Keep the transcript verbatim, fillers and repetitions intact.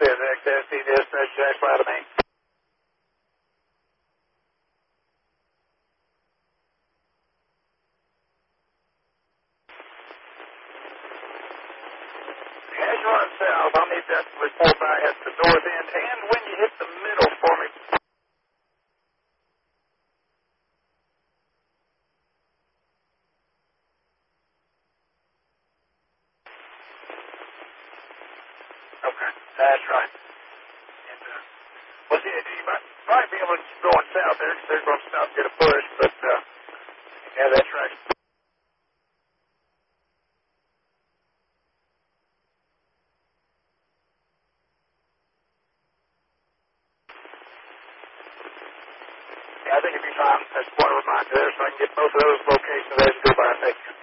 is X S C dispatch, Jack Vladimir. As you run south, I'll need that report back at the north end, and when you hit the middle for me. Okay, that's right. And, uh, well, see, you might, might be able to keep going south there, because they're going to stop and get a push, but, uh, yeah, that's right. Yeah, I think it'd be fine. That's one reminder there, so I can get both of those locations as you go by. Thank you.